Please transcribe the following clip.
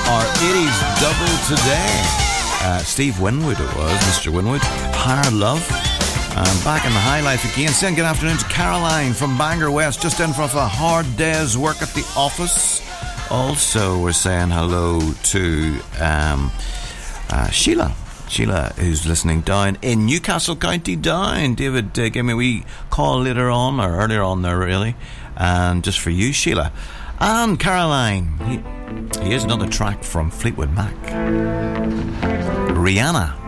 our 80s double today. Steve Winwood it was, Mr. Winwood. Higher Love. Back in the high life again. Saying good afternoon to Caroline from Bangor West, just in for a hard day's work at the office. Also, we're saying hello to Sheila. Sheila, who's listening down in Newcastle County Down. David gave me a wee call later on, or earlier on there really, and just for you, Sheila. And Caroline, here's another track from Fleetwood Mac. Rihanna.